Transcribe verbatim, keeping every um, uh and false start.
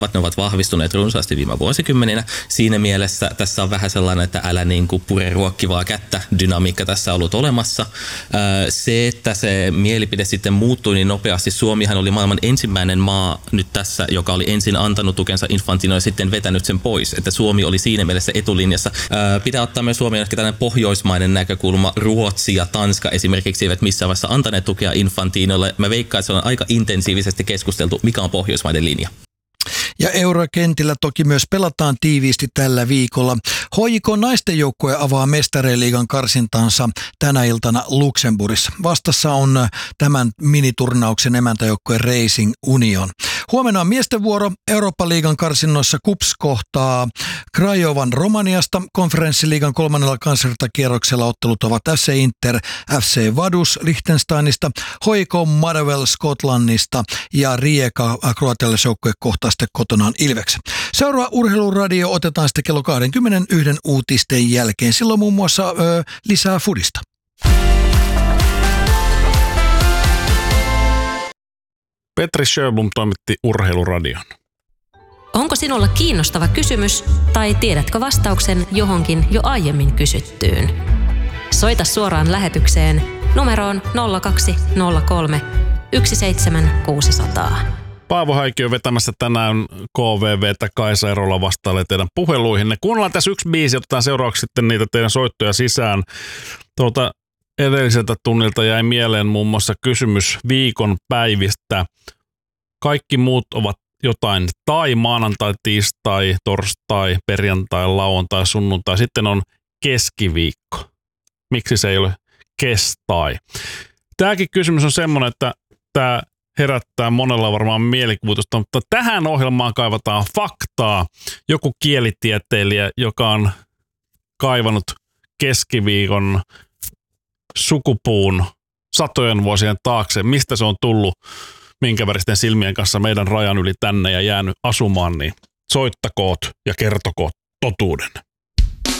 Ne ovat vahvistuneet runsaasti viime vuosikymmeninä. Siinä mielessä tässä on vähän sellainen, että älä niin kuin pure ruokkivaa kättä dynamiikka tässä on ollut olemassa. Se, että se mielipide sitten muuttui niin nopeasti. Suomihan oli maailman ensimmäinen maa nyt tässä, joka oli ensin antanut tukensa Infantinolle ja sitten vetänyt sen pois. Että Suomi oli siinä mielessä etulinjassa. Pitää ottaa myös Suomi ehkä tällainen pohjoismainen näkökulma. Ruotsi ja Tanska esimerkiksi eivät missään vaiheessa antaneet tukea Infantinolle. Mä veikkaan, että se on aika intensiivisesti keskusteltu, mikä on pohjoismaiden linja. Ja eurokentillä toki myös pelataan tiiviisti tällä viikolla. H J K naisten joukkue avaa Mestariliigan karsintansa tänä iltana Luxemburgissa. Vastassa on tämän miniturnauksen emäntäjoukkue Racing Union. Huomenna on miesten vuoro. Eurooppa-liigan karsinnoissa KuPS kohtaa Crajovan Romaniasta. Konferenssiliigan kolmannella kansainvälisellä ottelut ovat F C Inter, F C Vaduz Liechtensteinista, H J K Motherwell Skotlannista ja Rijeka kroatialaisjoukkue kohtaa sitten kotonaan Ilveksen. Seuraava Urheiluradio otetaan sitten kello kaksikymmentäyksi uutisten jälkeen. Silloin muun muassa ö, lisää fudista. Petri Sjöblom toimitti Urheiluradion. Onko sinulla kiinnostava kysymys tai tiedätkö vastauksen johonkin jo aiemmin kysyttyyn? Soita suoraan lähetykseen numeroon nolla kaksi nolla kolme yksi seitsemän kuusi nolla nolla. Paavo Häikki on vetämässä tänään K V V:tä. Kaisa Erola vastailee teidän puheluihinne. Kuunnellaan tässä yksi biisi, otetaan seuraavaksi sitten niitä teidän soittoja sisään. Tuolta edelliseltä tunnilta jäi mieleen muun muassa kysymys viikon päivistä. Kaikki muut ovat jotain tai maanantai, tiistai, torstai, perjantai, lauantai, sunnuntai. Sitten on keskiviikko. Miksi se ei ole kestai? Tämäkin kysymys on semmoinen, että tämä herättää monella varmaan mielikuvitusta, mutta tähän ohjelmaan kaivataan faktaa. Joku kielitieteilijä, joka on kaivannut keskiviikon sukupuun satojen vuosien taakse, mistä se on tullut, minkä väristen silmien kanssa meidän rajan yli tänne ja jäänyt asumaan, niin soittakoot ja kertokoot totuuden.